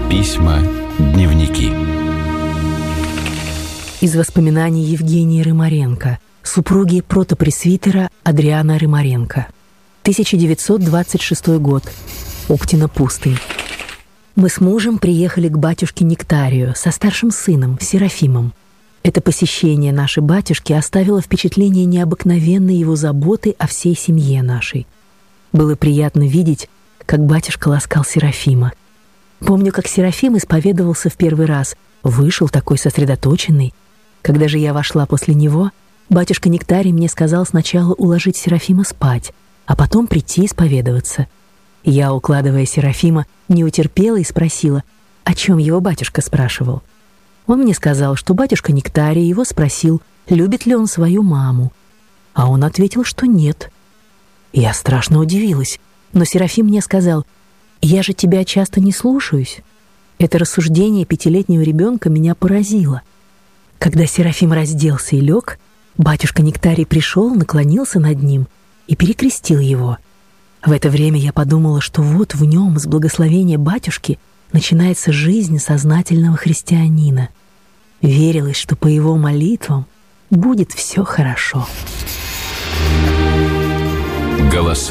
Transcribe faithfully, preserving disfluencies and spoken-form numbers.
Письма, дневники. Из воспоминаний Евгении Рымаренко, супруги протопресвитера Адриана Рымаренко. тысяча девятьсот двадцать шестой год. Оптина пустынь. Мы с мужем приехали к батюшке Нектарию со старшим сыном Серафимом. Это посещение нашей батюшки оставило впечатление необыкновенной его заботы о всей семье нашей. Было приятно видеть, как батюшка ласкал Серафима. Помню, как Серафим исповедовался в первый раз, вышел такой сосредоточенный. Когда же я вошла после него, батюшка Нектарий мне сказал сначала уложить Серафима спать, а потом прийти исповедоваться. Я, укладывая Серафима, не утерпела и спросила, о чем его батюшка спрашивал. Он мне сказал, что батюшка Нектарий его спросил, любит ли он свою маму. А он ответил, что нет. Я страшно удивилась, но Серафим мне сказал, «Я же тебя часто не слушаюсь». Это рассуждение пятилетнего ребенка меня поразило. Когда Серафим разделся и лег, батюшка Нектарий пришел, наклонился над ним и перекрестил его. В это время я подумала, что вот в нем с благословения батюшки начинается жизнь сознательного христианина. Верилось, что по его молитвам будет все хорошо. Голоса